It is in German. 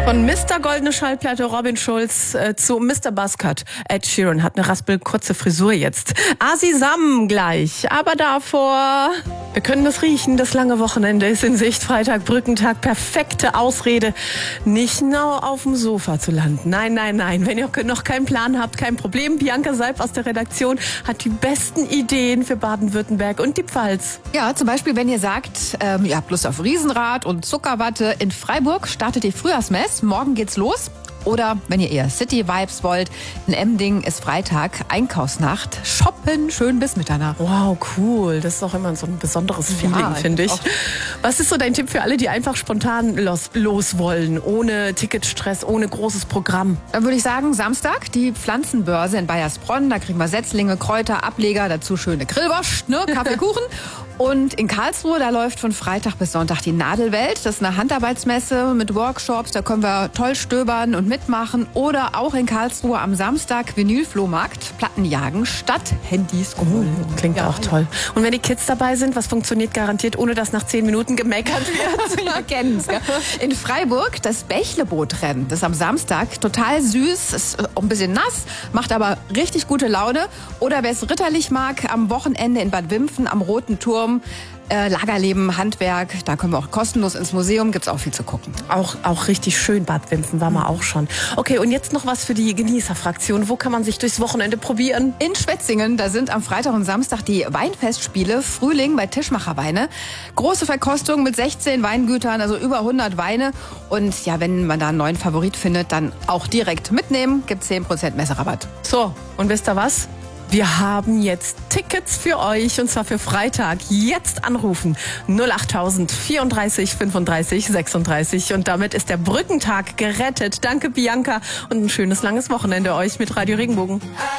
Von Mr. Goldene Schallplatte Robin Schulz zu Mr. Buzzcut. Ed Sheeran hat eine raspelkurze Frisur jetzt. Asi Sam gleich. Aber davor, wir können das riechen, das lange Wochenende ist in Sicht. Freitag, Brückentag, perfekte Ausrede, nicht nur auf dem Sofa zu landen. Nein, nein, nein. Wenn ihr noch keinen Plan habt, kein Problem. Bianca Seib aus der Redaktion hat die besten Ideen für Baden-Württemberg und die Pfalz. Ja, zum Beispiel, wenn ihr sagt, ihr habt Lust auf Riesenrad und Zuckerwatte. In Freiburg startet die Frühjahrsmess. Morgen geht's los. Oder wenn ihr eher City-Vibes wollt, in Emding ist Freitag Einkaufsnacht. Shoppen schön bis Mitternacht. Wow, cool. Das ist auch immer so ein besonderes Feeling, finde ich. Was ist so dein Tipp für alle, die einfach spontan los wollen, ohne Ticketstress, ohne großes Programm? Dann würde ich sagen, Samstag die Pflanzenbörse in Bayersbronn. Da kriegen wir Setzlinge, Kräuter, Ableger, dazu schöne Grillwurst, ne, Kaffee, Kuchen. Und in Karlsruhe, da läuft von Freitag bis Sonntag die Nadelwelt. Das ist eine Handarbeitsmesse mit Workshops. Da können wir toll stöbern und mitmachen. Oder auch in Karlsruhe am Samstag Vinylflohmarkt. Platten jagen statt Handys holen. Klingt auch toll. Und wenn die Kids dabei sind, was funktioniert garantiert, ohne dass nach 10 Minuten gemeckert wird? Ja, kennen's, gell? In Freiburg das Bächlebootrennen. Das ist am Samstag total süß, ist auch ein bisschen nass, macht aber richtig gute Laune. Oder wer es ritterlich mag, am Wochenende in Bad Wimpfen am Roten Turm. Lagerleben, Handwerk, da können wir auch kostenlos ins Museum, gibt's auch viel zu gucken. Auch richtig schön, Bad Wimpfen war man auch schon. Okay, und jetzt noch was für die Genießerfraktion. Wo kann man sich durchs Wochenende probieren? In Schwetzingen, da sind am Freitag und Samstag die Weinfestspiele Frühling bei Tischmacherweine. Große Verkostung mit 16 Weingütern, also über 100 Weine. Und ja, wenn man da einen neuen Favorit findet, dann auch direkt mitnehmen, gibt 10% Messerabatt. So, und wisst ihr was? Wir haben jetzt Tickets für euch, und zwar für Freitag. Jetzt anrufen 08000 34 35 36 und damit ist der Brückentag gerettet. Danke Bianca und ein schönes langes Wochenende euch mit Radio Regenbogen.